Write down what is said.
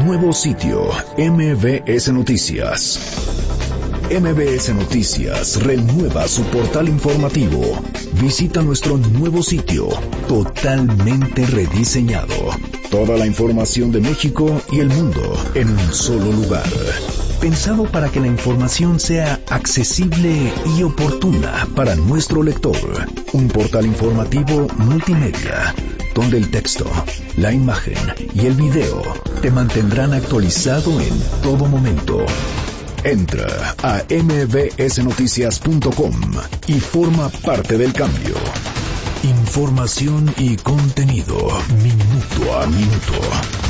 Nuevo sitio, MBS Noticias. MBS Noticias renueva su portal informativo. Visita nuestro nuevo sitio, totalmente rediseñado. Toda la información de México y el mundo en un solo lugar. Pensado para que la información sea accesible y oportuna para nuestro lector. Un portal informativo multimedia, donde el texto, la imagen y el video te mantendrán actualizado en todo momento. Entra a mbsnoticias.com y forma parte del cambio. Información y contenido minuto a minuto.